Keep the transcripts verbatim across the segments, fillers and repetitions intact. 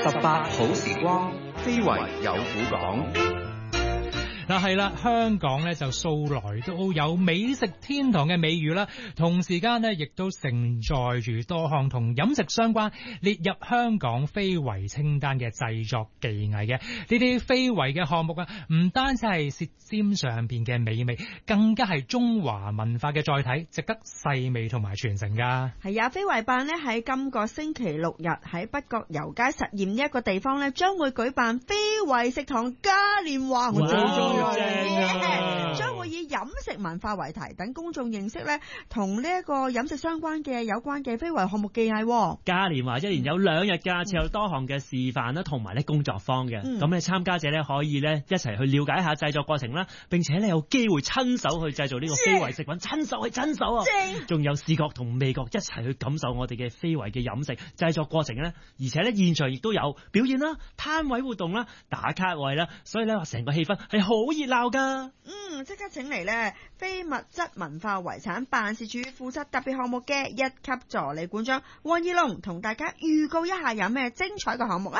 十八好時光，非遺有古講。 嗱係啦，香港咧就素來都有美食天堂嘅美譽啦，同時間咧亦都承載住多項同飲食相關列入香港非遺清單嘅製作技藝嘅。呢啲非遺嘅項目啊，唔單止係舌尖上邊嘅美味，更加係中華文化嘅載體，值得細味同埋傳承噶。 係啊，非遺辦咧喺今個星期六日喺北角油街實驗呢一個地方咧，將會舉辦非遺食堂嘉年華。我最中意正，將會以飲食文化為題，等公眾認識咧同呢一個飲食相關嘅有關嘅非遺項目技藝。 嘉年華一連有兩日假，設有多項嘅示範啦，同埋咧工作坊嘅。咁咧參加者咧可以咧一齊去了解一下製作過程啦，並且咧有機會親手去製造呢個非遺食品，親手去親手啊！仲有視覺同味覺一齊去感受我哋嘅非遺嘅飲食製作過程咧，而且咧現場亦都有表演啦、攤位活動啦、打卡位啦，所以咧話成個氣氛係好熱鬧噶。 嗯，即刻請嚟咧非物質文化遺產辦事處負責特別項目嘅一級助理館長黃義龍，同大家預告一下有咩精彩嘅項目啊！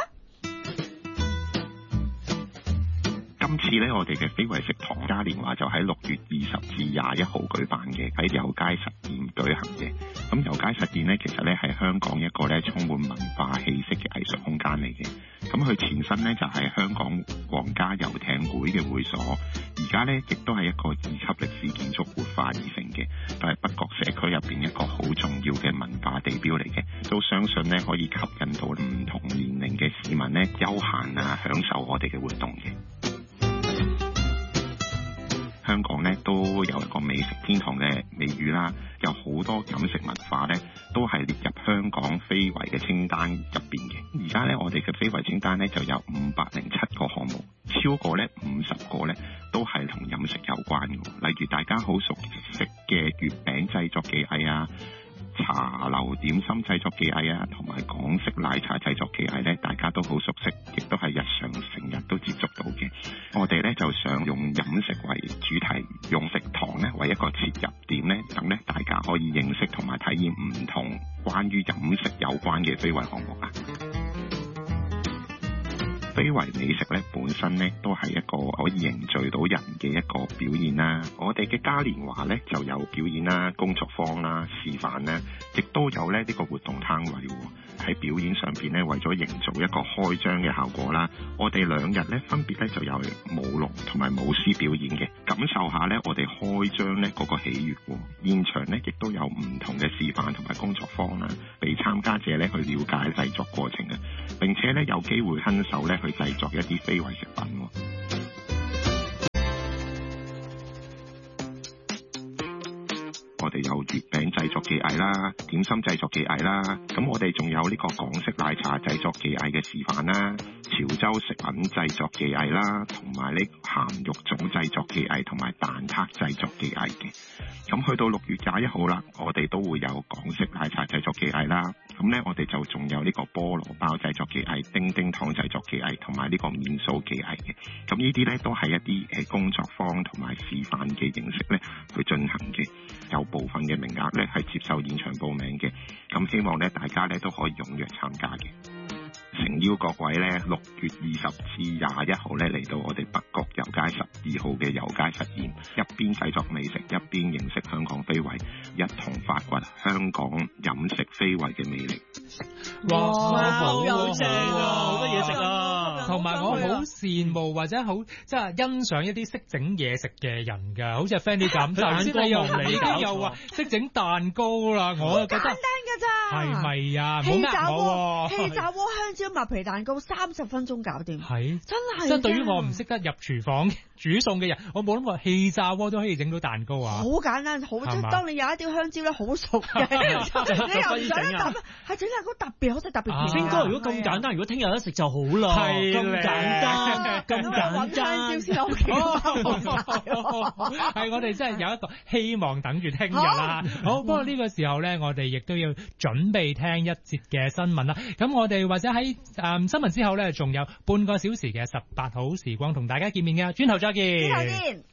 今次咧，我哋嘅非遺食堂嘉年華就喺六月二十至廿一號舉辦嘅，喺油街實驗舉行嘅。咁油街實驗咧，其實咧係香港一個咧充滿文化氣息嘅藝術空間嚟嘅。咁佢前身咧就係香港皇家遊艇會嘅會所，而家咧亦都係一個二級歷史建築活化而成嘅，都係北角社區入邊一個好重要嘅文化地標嚟嘅。都相信咧可以吸引到唔同年齡嘅市民咧休閒啊，享受我哋嘅活動嘅。香港咧都有一個美食天堂嘅美譽啦，有好多飲食文化咧都係列入香港非遺嘅清單入邊嘅。而家咧我哋嘅非遺清單咧就有五百零七個項目，超過咧五十個咧都係同飲食有關嘅，例如大家好熟悉嘅月餅製作技藝啊、茶樓點心製作技藝啊，同埋港式奶茶製作技藝咧，大家都好熟悉，亦都係日常成日都接觸到嘅。我哋咧就想用飲食為主題，用食堂咧為一個切入點咧，等咧大家可以認識同埋體驗唔同關於飲食有關嘅非遺項目啊。非遺美食咧本身咧都係一個可以凝聚到人嘅一個表現啦。我哋嘅嘉年華咧就有表演啦、工作坊啦、示範啦，亦都有咧呢個活動攤位。喺表演上邊咧，為咗營造一個開張嘅效果啦，我哋兩日咧分別咧就有舞龍同埋舞獅表演嘅，感受下咧我哋開張咧嗰個喜悅。現場咧亦都有唔同嘅示範同埋工作坊啦，俾參加者咧去了解製作過程嘅，並且咧有機會親手咧去製作一啲非遺食品。我哋有月餅製作技藝啦、點心製作技藝啦，咁我哋仲有呢個港式奶茶製作技藝嘅示範啦、潮州食品製作技藝啦，同埋呢鹹肉粽製作技藝同埋蛋撻製作技藝嘅。咁去到六月廿一號啦，我哋都會有港式奶茶製作技藝啦。咁咧，我哋就仲有呢個菠蘿包製作技藝、叮叮糖製作技藝同埋呢個麵酥技藝嘅。咁呢啲咧都係一啲誒工作坊同埋示範嘅形式咧去進行嘅。有部分嘅名額咧係接受現場報名嘅。咁希望咧大家咧都可以踴躍參加嘅。誠邀各位咧，六月二十至廿一號咧嚟到我哋北角油街十二號嘅油街實驗，一邊製作美食，一邊認識香港非遺，一同發掘香港飲食非遺嘅魅力。 哇，好有正啊，好多嘢食啊！ 同埋我好羨慕或者好即係欣賞一啲識整嘢食嘅人㗎，好似阿 Fanny 咁。頭先你又已經又話識整蛋糕啦，我就覺得簡單㗎咋， 係咪啊？ 氣炸冇呃我鍋，氣炸鍋香蕉麥皮蛋糕三十分鐘搞掂， 係真係。 即係對於我唔識得入廚房煮餸嘅人，我冇諗過氣炸鍋都可以整到蛋糕啊！ 好簡單，好即係當你有一啲香蕉咧好熟嘅，你又唔想一揼，係整下個特別好食，特別甜。 星哥，如果咁簡單，如果聽日有得食就好啦。係咁簡單，咁簡單。 香蕉先 OK。 係我哋真係有一個希望等住聽日啦。好，不過呢個時候咧，我哋亦都要準備聽一節嘅新聞啦。咁我哋或者喺誒新聞之後咧，仲有半個小時嘅十八好時光同大家見面嘅，轉頭再見。 轉頭見。